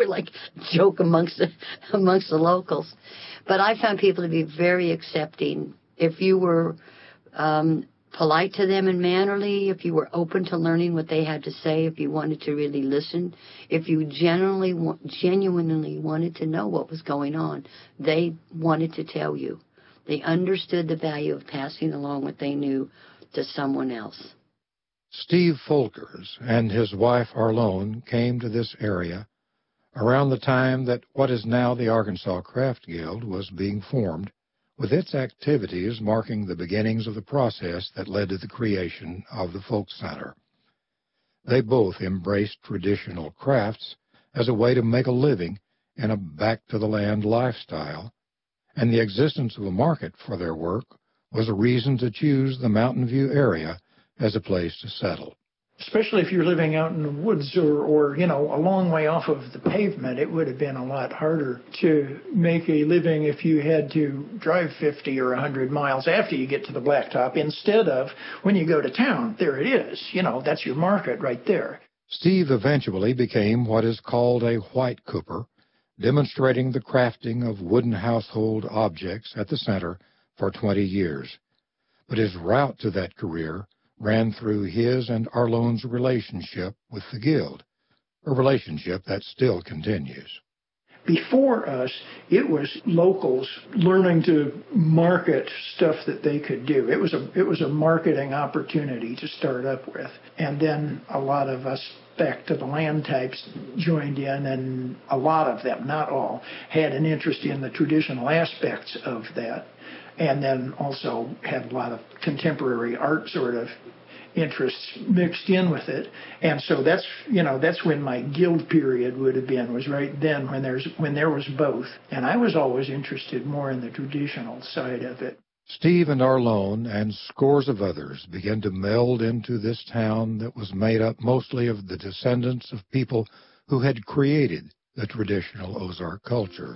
were like a joke amongst the locals. But I found people to be very accepting. If you were polite to them and mannerly, if you were open to learning what they had to say, if you wanted to really listen, if you genuinely wanted to know what was going on, they wanted to tell you. They understood the value of passing along what they knew to someone else. Steve Folkers and his wife Arlone came to this area around the time that what is now the Arkansas Craft Guild was being formed, with its activities marking the beginnings of the process that led to the creation of the Folk Center. They both embraced traditional crafts as a way to make a living in a back-to-the-land lifestyle, and the existence of a market for their work was a reason to choose the Mountain View area as a place to settle. Especially if you're living out in the woods or a long way off of the pavement, it would have been a lot harder to make a living if you had to drive 50 or 100 miles after you get to the blacktop instead of when you go to town. There it is. That's your market right there. Steve eventually became what is called a white cooper, demonstrating the crafting of wooden household objects at the center for 20 years. But his route to that career ran through his and Arlone's relationship with the Guild, a relationship that still continues. Before us, it was locals learning to market stuff that they could do. It was a marketing opportunity to start up with. And then a lot of us back to the land types joined in, and a lot of them, not all, had an interest in the traditional aspects of that, and then also had a lot of contemporary art sort of interests mixed in with it. And so that's when my guild period would have been, was right then when there was both. And I was always interested more in the traditional side of it. Steve and Arlone and scores of others began to meld into this town that was made up mostly of the descendants of people who had created the traditional Ozark culture.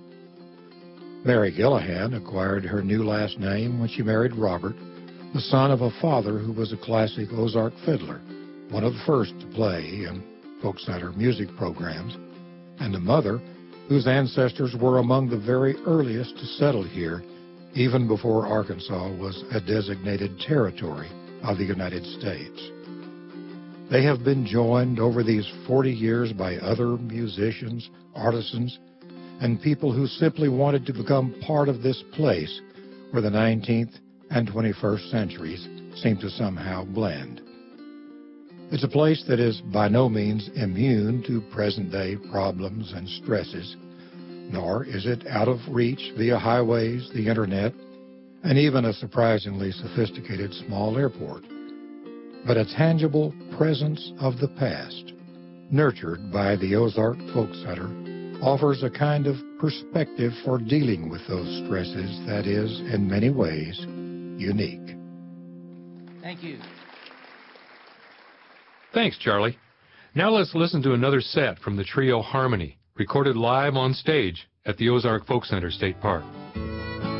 Mary Gillihan acquired her new last name when she married Robert, the son of a father who was a classic Ozark fiddler, one of the first to play in folk center music programs, and a mother whose ancestors were among the very earliest to settle here, even before Arkansas was a designated territory of the United States. They have been joined over these 40 years by other musicians, artisans, and people who simply wanted to become part of this place where the 19th and 21st centuries seem to somehow blend. It's a place that is by no means immune to present-day problems and stresses, nor is it out of reach via highways, the internet, and even a surprisingly sophisticated small airport, but a tangible presence of the past, nurtured by the Ozark Folk Center, offers a kind of perspective for dealing with those stresses that is, in many ways, unique. Thank you. Thanks, Charlie. Now let's listen to another set from the trio Harmony, recorded live on stage at the Ozark Folk Center State Park.